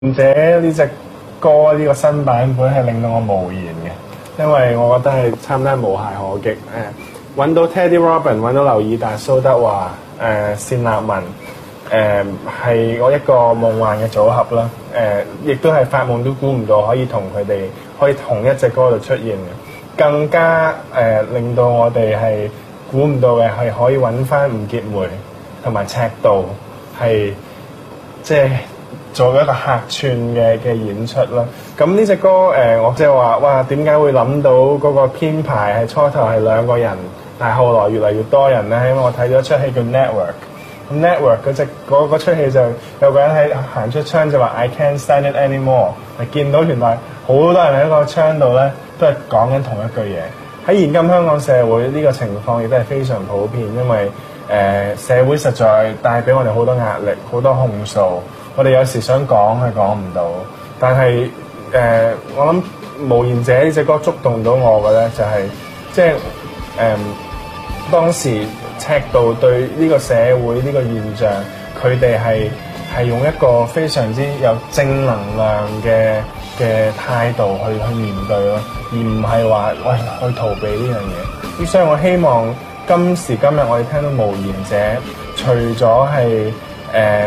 者呢隻歌呢個新版本係令到我無言嘅，因為我覺得係差唔多係無懈可擊。揾到 Teddy Robin， 揾到劉以達、蘇德華、單立文，係我一個夢幻嘅組合啦。亦都係發夢都估唔到可以同佢哋可以同一隻歌度出現嘅，更加令到我哋係估唔到嘅係可以揾翻吳潔梅同埋赤道係即係做一個客串嘅演出啦。咁呢隻歌我即係話哇，點解會諗到嗰個編排係初頭係兩個人，但係後來越嚟越多人咧？因為我睇咗一出戲叫 Network， 咁 Network 嗰出戲就有個人喺行出窗就話 I can't stand it anymore， 見到原來好多人喺個窗度咧都係講緊同一句嘢。喺現今香港社會呢個情況亦都係非常普遍，因為社會實在帶俾我哋好多壓力、好多控訴。我哋有時想講係講唔到，但係我諗無言者呢隻歌觸動到我嘅咧，就係即係當時赤道對呢個社會呢個現象，佢哋係用一個非常之有正能量嘅態度去面對咯，而唔係話喂去逃避呢樣嘢。咁所以我希望今時今日我哋聽到無言者，除咗係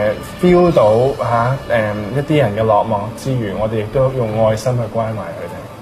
feel 到一啲人嘅落寞之餘，我哋亦都用愛心去關懷佢哋。